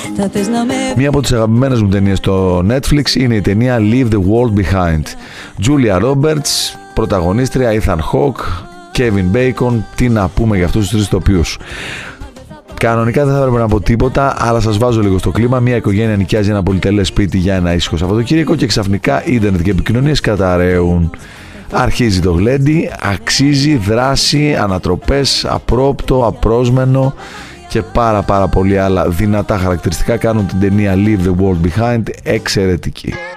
Μία από τις αγαπημένες μου ταινίες στο Netflix είναι η ταινία Leave the World Behind. Julia Roberts, πρωταγωνίστρια, Ethan Hawke, Kevin Bacon. Τι να πούμε για αυτούς τους τρεις ηθοποιούς. Κανονικά δεν θα έπρεπε να πω τίποτα, αλλά σας βάζω λίγο στο κλίμα. Μια οικογένεια νοικιάζει ένα πολυτελές σπίτι για ένα ήσυχο Σαββατοκύριακο και ξαφνικά ίντερνετ και επικοινωνίες καταραίουν. Αρχίζει το γλέντι, αξίζει, δράση, ανατροπές, απρόπτο, απρόσμενο και πάρα πολύ άλλα δυνατά χαρακτηριστικά κάνουν την ταινία Leave the World Behind εξαιρετική.